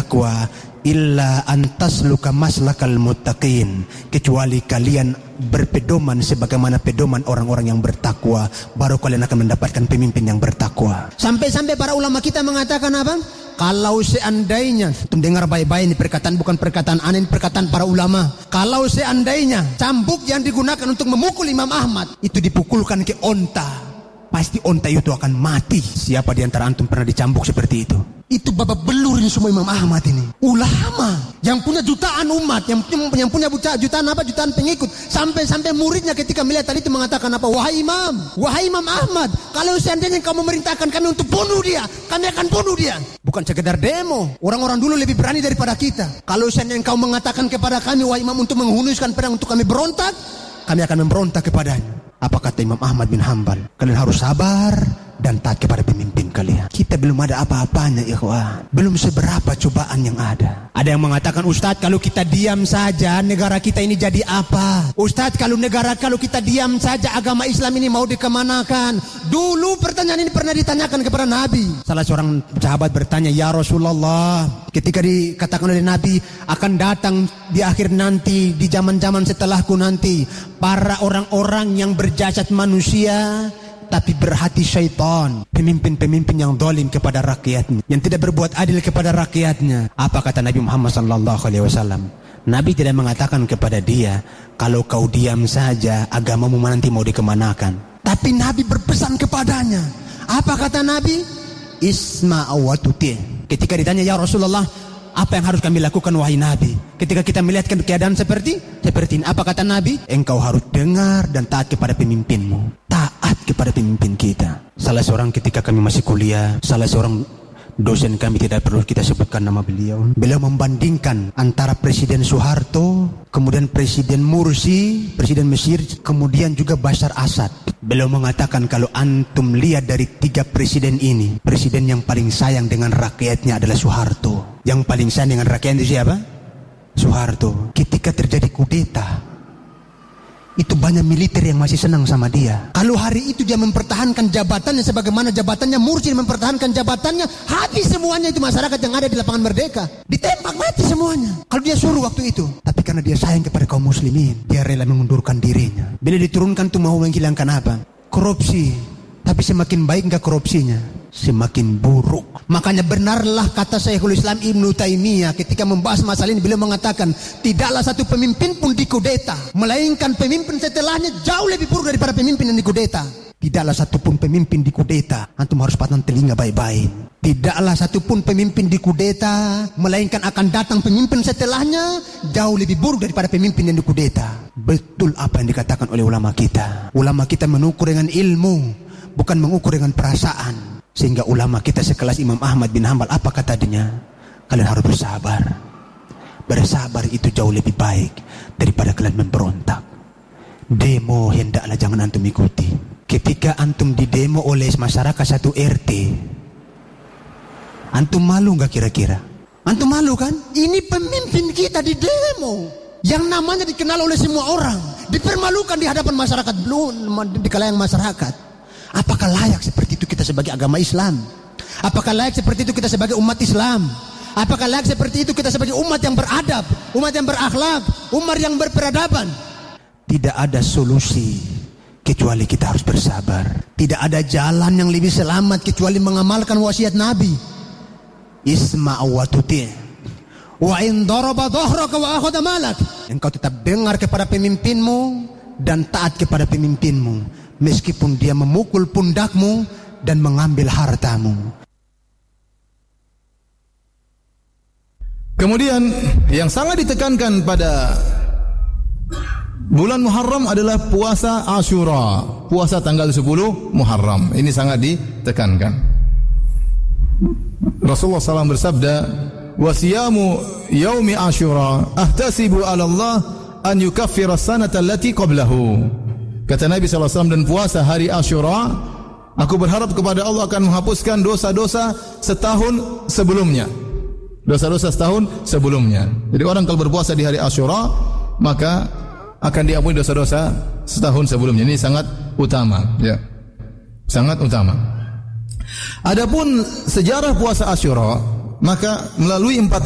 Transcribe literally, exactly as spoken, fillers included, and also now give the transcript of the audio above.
bertakwa, illa antasluka maslakal muttaqin, kecuali kalian berpedoman sebagaimana pedoman orang-orang yang bertakwa, baru kalian akan mendapatkan pemimpin yang bertakwa. Sampai-sampai para ulama kita mengatakan apa? Kalau seandainya, dengar baik-baik ini perkataan, bukan perkataan aneh, ini perkataan para ulama. Kalau seandainya cambuk yang digunakan untuk memukul Imam Ahmad itu dipukulkan ke onta, pasti onta itu akan mati. Siapa di antara antum pernah dicambuk seperti itu? Itu babak belur ini semua Imam Ahmad ini. Ulama yang punya jutaan umat, yang, yang punya jutaan apa? Jutaan pengikut. Sampai-sampai muridnya ketika melihat tadi itu mengatakan apa? Wahai Imam, wahai Imam Ahmad, kalau seandainya kamu memerintahkan kami untuk bunuh dia, kami akan bunuh dia. Bukan sekedar demo. Orang-orang dulu lebih berani daripada kita. Kalau seandainya kau mengatakan kepada kami, wahai Imam, untuk menghunuskan pedang untuk kami berontak, kami akan memberontak kepadanya. Apa kata Imam Ahmad bin Hanbal? Kalian harus sabar dan taat kepada pemimpin kalian. Kita belum ada apa-apanya, ikhwah. Belum seberapa cobaan yang ada. Ada yang mengatakan, Ustadz, kalau kita diam saja negara kita ini jadi apa? Ustadz, kalau negara kalau kita diam saja agama Islam ini mau dikemanakan? Dulu pertanyaan ini pernah ditanyakan kepada Nabi. Salah seorang sahabat bertanya, ya Rasulullah, ketika dikatakan oleh Nabi akan datang di akhir nanti, di zaman-zaman setelahku nanti, para orang-orang yang berjasad manusia tapi berhati syaitan, pemimpin-pemimpin yang zalim kepada rakyatnya, yang tidak berbuat adil kepada rakyatnya. Apa kata Nabi Muhammad sallallahu alaihi wasallam? Nabi tidak mengatakan kepada dia, kalau kau diam saja agamamu nanti mau dikemanakan. Tapi Nabi berpesan kepadanya. Apa kata Nabi? Isma' wa tuti'. Ketika ditanya, ya Rasulullah, apa yang harus kami lakukan wahai Nabi? Ketika kita melihat keadaan seperti seperti ini, apa kata Nabi? Engkau harus dengar dan taat kepada pemimpinmu. Taat kepada pemimpin kita. Salah seorang ketika kami masih kuliah, salah seorang dosen kami, tidak perlu kita sebutkan nama beliau, beliau membandingkan antara Presiden Soeharto, kemudian Presiden Mursi, Presiden Mesir, kemudian juga Bashar Assad. Beliau mengatakan, kalau antum lihat dari tiga presiden ini, presiden yang paling sayang dengan rakyatnya adalah Soeharto. Yang paling sayang dengan rakyatnya itu siapa? Soeharto. Ketika terjadi kudeta, itu banyak militer yang masih senang sama dia. Kalau hari itu dia mempertahankan jabatannya sebagaimana jabatannya Mursi mempertahankan jabatannya, habis semuanya itu masyarakat yang ada di lapangan Merdeka. Ditembak mati semuanya. Kalau dia suruh waktu itu. Tapi karena dia sayang kepada kaum muslimin, dia rela mengundurkan dirinya. Bila diturunkan itu mau menghilangkan apa? Korupsi. Tapi semakin baik enggak korupsinya? Semakin buruk. Makanya benarlah kata Syekhul Islam Ibnu Taimiyah ketika membahas masalah ini, beliau mengatakan, tidaklah satu pemimpin pun dikudeta, melainkan pemimpin setelahnya jauh lebih buruk daripada pemimpin yang dikudeta. Tidaklah satu pun pemimpin dikudeta, antum harus patang telinga baik-baik. Tidaklah satu pun pemimpin dikudeta, melainkan akan datang pemimpin setelahnya jauh lebih buruk daripada pemimpin yang dikudeta. Betul apa yang dikatakan oleh ulama kita. Ulama kita mengukur dengan ilmu, bukan mengukur dengan perasaan. Sehingga ulama kita sekelas Imam Ahmad bin Hanbal, apa kata dia? Kalian harus bersabar. Bersabar itu jauh lebih baik daripada kalian memberontak. Demo hendaklah jangan antum ikuti. Ketika antum didemo oleh masyarakat satu R T, antum malu gak kira-kira? Antum malu kan? Ini pemimpin kita didemo, yang namanya dikenal oleh semua orang, dipermalukan di hadapan masyarakat, belum di kalangan masyarakat. Apakah layak seperti itu kita sebagai agama Islam? Apakah layak seperti itu kita sebagai umat Islam? Apakah layak seperti itu kita sebagai umat yang beradab, umat yang berakhlak, umat yang berperadaban? Tidak ada solusi kecuali kita harus bersabar. Tidak ada jalan yang lebih selamat kecuali mengamalkan wasiat Nabi. Isma' wa tuti'. Wa in daraba dhahraka wa akhadha malak. Engkau tetap dengar kepada pemimpinmu dan taat kepada pemimpinmu, meskipun dia memukul pundakmu dan mengambil hartamu. Kemudian yang sangat ditekankan pada bulan Muharram adalah puasa Ashura, puasa tanggal sepuluh Muharram. Ini sangat ditekankan. Rasulullah sallallahu alaihi wasallam bersabda, "Wa siyamu yaumi Ashura ahtasibu 'ala Allah an yukaffira as-sanata allati qablahu." Kata Nabi sallallahu alaihi wasallam, dan puasa hari Ashura, aku berharap kepada Allah akan menghapuskan dosa-dosa setahun sebelumnya. Dosa-dosa setahun sebelumnya. Jadi orang kalau berpuasa di hari Ashura, maka akan diampuni dosa-dosa setahun sebelumnya. Ini sangat utama, ya. Sangat utama. Adapun sejarah puasa Ashura, maka melalui empat